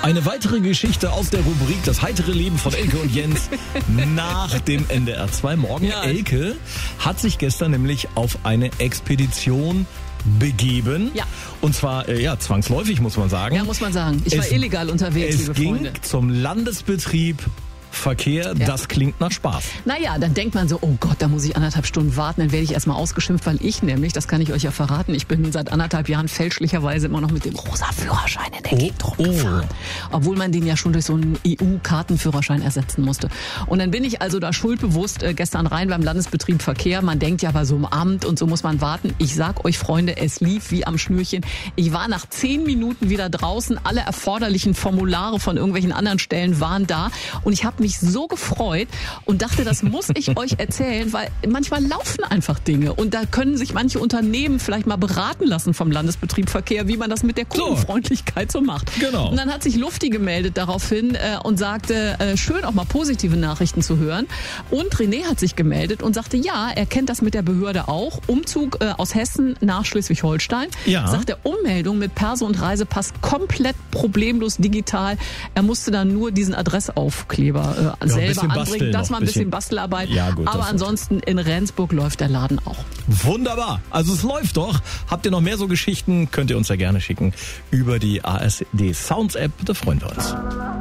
Eine weitere Geschichte aus der Rubrik Das heitere Leben von Elke und Jens nach dem NDR 2 Morgen. Ja. Elke hat sich gestern nämlich auf eine Expedition begeben. Ja. Und zwar, zwangsläufig, muss man sagen. Ja, muss man sagen. Ich war illegal unterwegs, Es liebe ging Freunde. zum Landesbetrieb Verkehr, Ja. das klingt nach Spaß. Naja, dann denkt man so, oh Gott, da muss ich 1,5 Stunden warten, dann werde ich erstmal ausgeschimpft, weil ich nämlich, das kann ich euch ja verraten, ich bin seit 1,5 Jahren fälschlicherweise immer noch mit dem rosa Führerschein in der Gegend rumgefahren. Obwohl man den ja schon durch so einen EU-Kartenführerschein ersetzen musste. Und dann bin ich also da schuldbewusst gestern rein beim Landesbetrieb Verkehr. Man denkt ja bei so einem Amt und so muss man warten. Ich sag euch, Freunde, es lief wie am Schnürchen. Ich war nach 10 Minuten wieder draußen. Alle erforderlichen Formulare von irgendwelchen anderen Stellen waren da. Und ich habe mich so gefreut und dachte, das muss ich euch erzählen, weil manchmal laufen einfach Dinge und da können sich manche Unternehmen vielleicht mal beraten lassen vom Landesbetrieb Verkehr, wie man das mit der Kundenfreundlichkeit so macht. Genau. Und dann hat sich Lufti gemeldet daraufhin und sagte, schön auch mal positive Nachrichten zu hören. Und René hat sich gemeldet und sagte, ja, er kennt das mit der Behörde auch. Umzug aus Hessen nach Schleswig-Holstein. Ja. Sagt er, Ummeldung mit Perso und Reisepass komplett problemlos digital. Er musste dann nur diesen Adressaufkleber selber anbringen. Das war ein bisschen Bastelarbeit. Ja, gut, aber ansonsten in Rendsburg läuft der Laden auch. Wunderbar. Also es läuft doch. Habt ihr noch mehr so Geschichten? Könnt ihr uns ja gerne schicken über die ARD Sounds App. Da freuen wir uns.